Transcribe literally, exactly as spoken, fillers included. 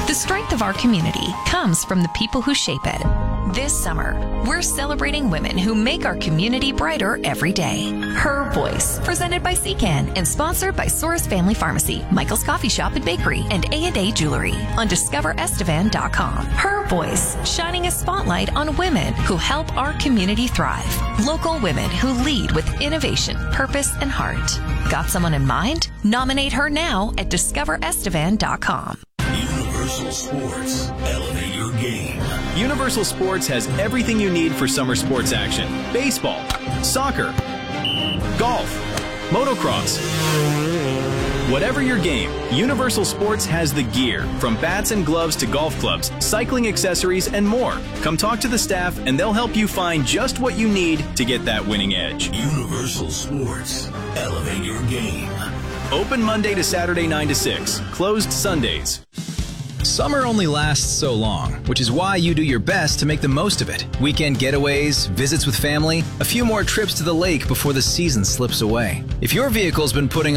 The strength of our community comes from the people who shape it. This summer, we're celebrating women who make our community brighter every day. Her Voice, presented by C CAN and sponsored by Soros Family Pharmacy, Michael's Coffee Shop and Bakery, and A and A Jewelry on discover estevan dot com. Her Voice, shining a spotlight on women who help our community thrive. Local women who lead with innovation, purpose, and heart. Got someone in mind? Nominate her now at discover estevan dot com. Universal Sports. Elevate your game. Universal Sports has everything you need for summer sports action. Baseball, soccer, golf, motocross. Whatever your game, Universal Sports has the gear, from bats and gloves to golf clubs, cycling accessories, and more. Come talk to the staff and they'll help you find just what you need to get that winning edge. Universal Sports. Elevate your game. Open Monday to Saturday nine to six. Closed Sundays. Summer only lasts so long, which is why you do your best to make the most of it. Weekend getaways, visits with family, a few more trips to the lake before the season slips away. If your vehicle's been putting